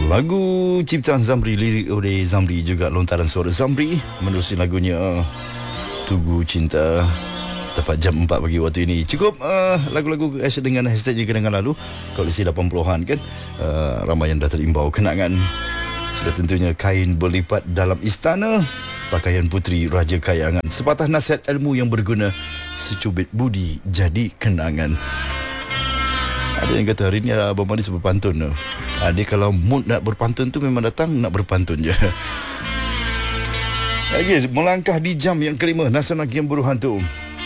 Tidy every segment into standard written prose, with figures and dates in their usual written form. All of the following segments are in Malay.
Lagu ciptaan Zamri, lirik oleh Zamri, juga lontaran suara Zamri menerusi lagunya Tugu Cinta tepat jam 4 pagi waktu ini. Cukup lagu-lagu dengan hashtag kenangan lalu. Kalau isi 80-an kan, ramai yang dah terimbau kenangan. Sudah tentunya Kain Berlipat Dalam Istana, Pakaian Puteri Raja Kayangan, Sepatah Nasihat Ilmu Yang Berguna, Secubit Budi Jadi Kenangan. Ada yang kata hari ni Abang Madi berpantun. Dia kalau mood nak berpantun tu memang datang nak berpantun je. Okey, melangkah di jam yang kelima Nasional Game Buruh Hantu.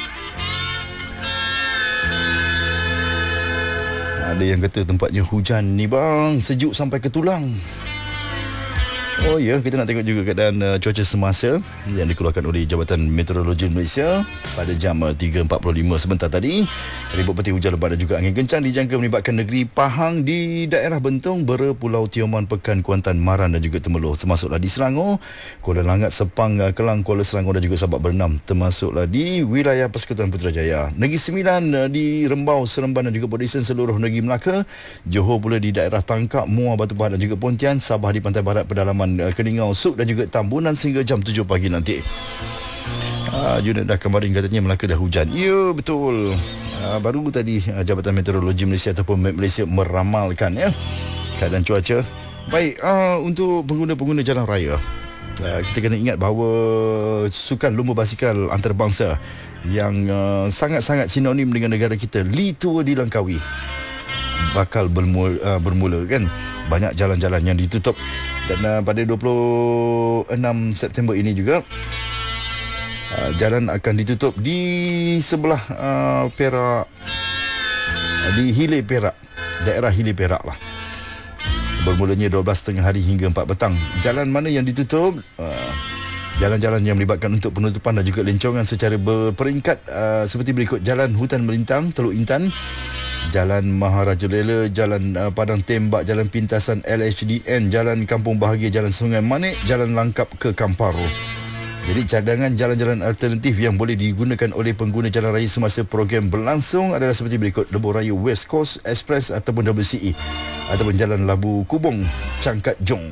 Ada yang kata tempatnya hujan ni bang, sejuk sampai ke tulang. Oh ya, kita nak tengok juga keadaan cuaca semasa yang dikeluarkan oleh Jabatan Meteorologi Malaysia pada jam 3.45 sebentar tadi. Ribut peti hujan lebat dan juga angin kencang dijangka melibatkan negeri Pahang di daerah Bentong, Bera, Pulau Tioman, Pekan, Kuantan, Maran dan juga Temerloh. Termasuklah di Selangor, Kuala Langat, Sepang, Kelang, Kuala Selangor dan juga Sabak Bernam. Termasuklah di wilayah Persekutuan Putrajaya. Negeri Sembilan di Rembau, Seremban dan juga Port Dickson, seluruh negeri Melaka. Johor pula di daerah Tangkap, Muar, Batu Pahat dan juga Pontian. Sabah di pantai barat pedalaman Keningau, Suk dan juga Tambunan sehingga jam 7 pagi nanti. Junid dah kemarin katanya Melaka dah hujan. Ya, betul. Baru tadi Jabatan Meteorologi Malaysia ataupun Met Malaysia meramalkan keadaan cuaca. Baik, untuk pengguna-pengguna jalan raya, kita kena ingat bahawa sukan lumba basikal antarabangsa yang sangat-sangat sinonim dengan negara kita, Li Tour di Langkawi, bakal bermula kan. Banyak jalan-jalan yang ditutup. Dan pada 26 September ini juga jalan akan ditutup di sebelah Perak, di Hilir Perak, daerah Hilir Perak lah. Bermulanya 12 tengah hari hingga 4 petang. Jalan mana yang ditutup? Jalan-jalan yang melibatkan untuk penutupan dan juga lencongan secara berperingkat seperti berikut: Jalan Hutan Melintang, Teluk Intan, Jalan Maharaja Lela, Jalan Padang Tembak, Jalan Pintasan LHDN, Jalan Kampung Bahagia, Jalan Sungai Manik, Jalan Langkap ke Kampar. Jadi cadangan jalan-jalan alternatif yang boleh digunakan oleh pengguna jalan raya semasa program berlangsung adalah seperti berikut: Lebuh Raya West Coast Express ataupun WCE, ataupun Jalan Labu Kubong, Cangkat Jong.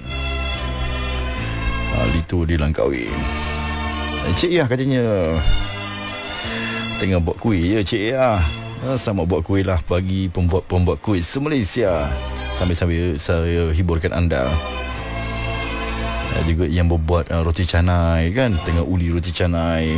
Itu di Langkawi. Cik Yah katanya tengah buat kuih je Cik Yah. Selamat buat kuih lah bagi pembuat kuih se-Malaysia. Sambil-sambil saya hiburkan anda. Juga yang membuat roti canai kan, tengah uli roti canai,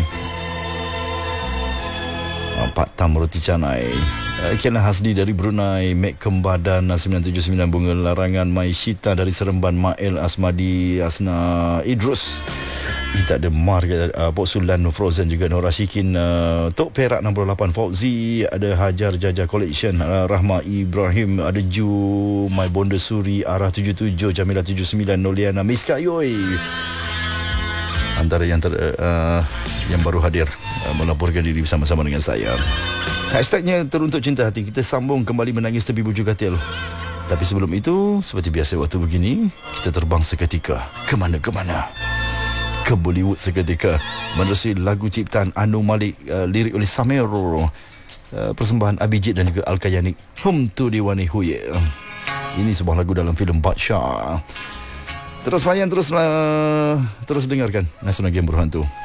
Pak Tam roti canai. Kiana Hasdi dari Brunei, Mek Kembadan 979, Bunga Larangan, Mai Syita dari Seremban, Mael Asmadi, Asna Idrus, kita ada Mar, Pok Sulan Frozen, juga Nora Syikin, Tok Perak 68, Fauzi, ada Hajar Jaja Collection, Rahma Ibrahim, ada Ju, My Bonda Suri, Arah 77, Jamila 79, Noliana Miska Yoi. Antara yang baru hadir melaporkan diri bersama-sama dengan saya. Hashtagnya Teruntuk Cinta Hati. Kita sambung kembali menangis tepi bujur katil. Tapi sebelum itu, seperti biasa waktu begini, kita terbang seketika ke mana-mana, ke Bollywood seketika, menerusi lagu ciptaan Anu Malik, lirik oleh Samir, persembahan Abhijit dan juga Al-Kayanik, Hum Tu Diwani Huye. Ini sebuah lagu dalam filem Badshah. Terus layan, terus dengarkan Nasional Game Buruh Hantu.